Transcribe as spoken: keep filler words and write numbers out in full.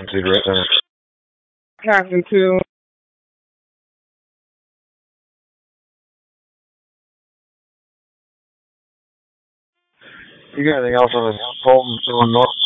See you right there. Passing to. You got anything else on the phone going north?